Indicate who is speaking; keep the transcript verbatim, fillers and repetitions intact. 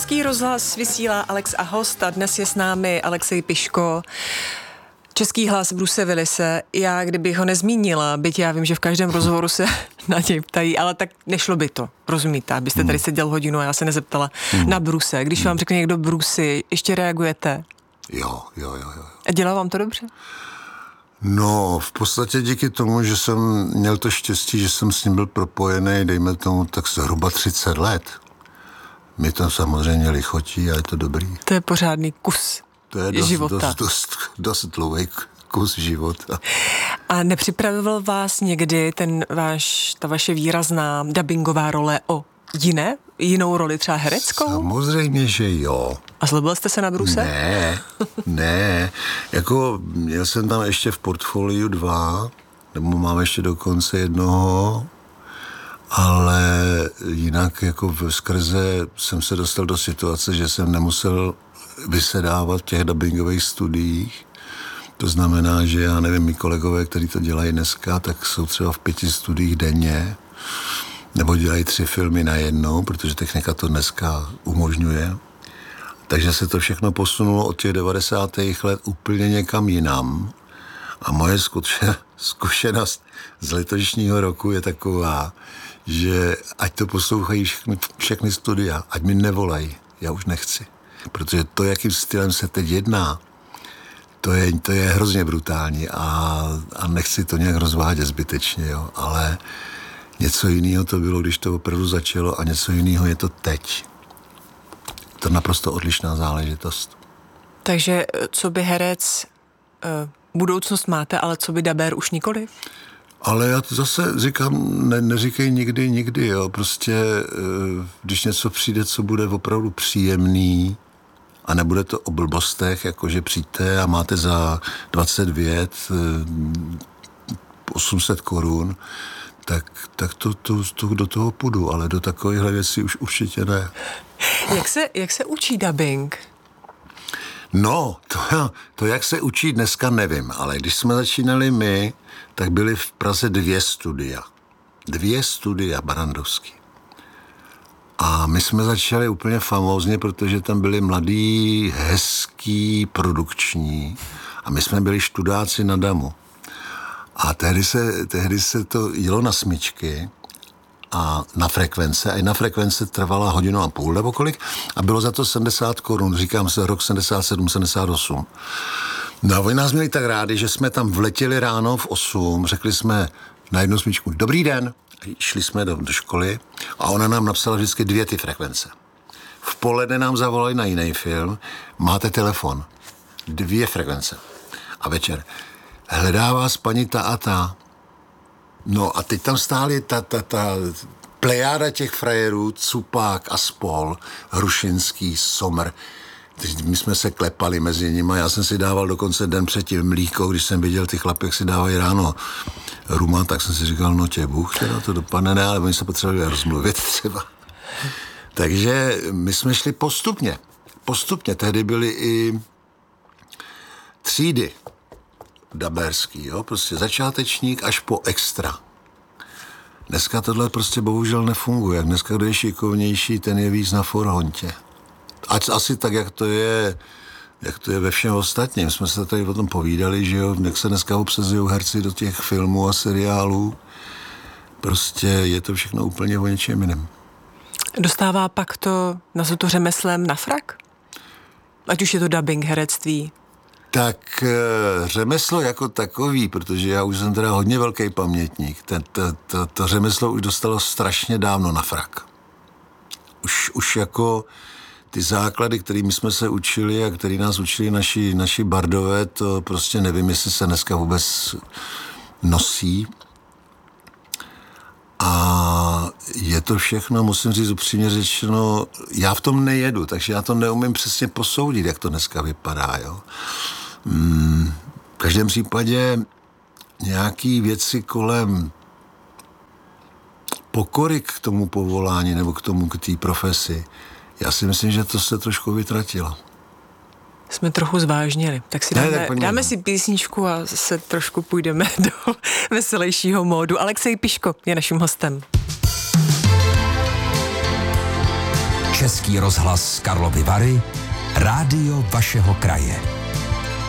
Speaker 1: Český rozhlas vysílá Alex a host a dnes je s námi Alexej Piško, Český hlas Bruce Willise. Já, kdybych ho nezmínila, byť já vím, že v každém rozhovoru se na něj ptají, ale tak nešlo by to, rozumíte, abyste tady seděl hodinu a já se nezeptala mm. na Bruce. Když vám řekne někdo Bruce, ještě reagujete?
Speaker 2: Jo, jo, jo, jo.
Speaker 1: A dělá vám to dobře?
Speaker 2: No, v podstatě díky tomu, že jsem měl to štěstí, že jsem s ním byl propojený, dejme tomu, tak zhruba třicet let. Mi to samozřejmě lichotí a je to dobrý.
Speaker 1: To je pořádný kus
Speaker 2: to je dost,
Speaker 1: života.
Speaker 2: Dost, dost, dost dlouhý kus života.
Speaker 1: A nepřipravil vás někdy ten váš, ta vaše výrazná dabingová role o jiné, jinou roli, třeba hereckou?
Speaker 2: Samozřejmě, že jo.
Speaker 1: A zlobil jste se na Bruce?
Speaker 2: Ne, ne. Jako měl jsem tam ještě v portfoliu dva, nebo mám ještě dokonce jednoho, ale jinak jako skrze jsem se dostal do situace, že jsem nemusel vysedávat v těch dabingových studiích. To znamená, že já nevím, mý kolegové, kteří to dělají dneska, tak jsou třeba v pěti studiích denně, nebo dělají tři filmy najednou, protože technika to dneska umožňuje. Takže se to všechno posunulo od těch devadesátých let úplně někam jinam. A moje zkušenost z letošního roku je taková, že ať to poslouchají všechny, všechny studia, ať mi nevolají, já už nechci. Protože to, jakým stylem se teď jedná, to je, to je hrozně brutální a, a nechci to nějak rozvádět zbytečně, jo. Ale něco jiného to bylo, když to opravdu začalo a něco jiného je to teď. To je naprosto odlišná záležitost.
Speaker 1: Takže co by herec, budoucnost máte, ale co by dabér už nikoliv?
Speaker 2: Ale já to zase říkám, ne, neříkej nikdy, nikdy, jo. Prostě, když něco přijde, co bude opravdu příjemný a nebude to o blbostech, jakože přijďte a máte za dvacet vět osm set korun, tak, tak to, to, to do toho půjdu, ale do takovéhle věcí už určitě ne.
Speaker 1: Jak se, jak se učí dabing?
Speaker 2: No, to, to jak se učí dneska nevím, ale když jsme začínali my, tak byly v Praze dvě studia. Dvě studia barandovský. A my jsme začali úplně famózně, protože tam byli mladí, hezký, produkční a my jsme byli študáci na damu. A tehdy se, tehdy se to jelo na smyčky a na frekvence, a jedna frekvence trvala hodinu a půl nebo kolik a bylo za to sedmdesát korun, říkám se rok sedmdesát sedm sedmdesát osm. No a oni nás měli tak rádi, že jsme tam vletěli ráno v osm, řekli jsme na jednu smyčku dobrý den, šli jsme do, do školy a ona nám napsala vždycky dvě ty frekvence. V poledne nám zavolali na jiný film, máte telefon, dvě frekvence. A večer, hledá vás paní ta a ta. No a teď tam stály ta, ta, ta plejáda těch frajerů, Cupák a spol, Hrušinský, Somr. My jsme se klepali mezi nimi. Já jsem si dával dokonce den předtím mlíko, když jsem viděl, ty chlapy, jak si dávají ráno ruma, tak jsem si říkal, no tě Bůh, teda to dopadne, ne, ale oni se potřebovali rozmluvit třeba. Takže my jsme šli postupně. Postupně. Tehdy byly i třídy dabérský, jo, prostě začátečník až po extra. Dneska tohle prostě bohužel nefunguje. Dneska, kdo je šikovnější, ten je víc na forhontě. Ať asi tak, jak to je, jak to je ve všem ostatním. Jsme se tady o tom povídali, že jo, jak se dneska obsazují herci do těch filmů a seriálů. Prostě je to všechno úplně o něčem jiném.
Speaker 1: Dostává pak to, nazvu to řemeslem, na frak? Ať už je to dabing, herectví.
Speaker 2: Tak řemeslo jako takový, protože já už jsem teda hodně velký pamětník, ten, to, to, to řemeslo už dostalo strašně dávno na frak. Už, už jako ty základy, kterými jsme se učili a který nás učili naši, naši bardové, to prostě nevím, jestli se dneska vůbec nosí. A je to všechno, musím říct upřímně řečeno, já v tom nejedu, takže já to neumím přesně posoudit, jak to dneska vypadá, jo. Hmm, v každém případě nějaký věci kolem pokory k tomu povolání nebo k tomu, k té profesi, já si myslím, že to se trošku vytratilo.
Speaker 1: Jsme trochu zvážněli, tak si dáme,
Speaker 2: ne, tak
Speaker 1: dáme si písničku a se trošku půjdeme do veselějšího módu. Alexej Piško je naším hostem.
Speaker 3: Český rozhlas Karlovy Vary, rádio vašeho kraje.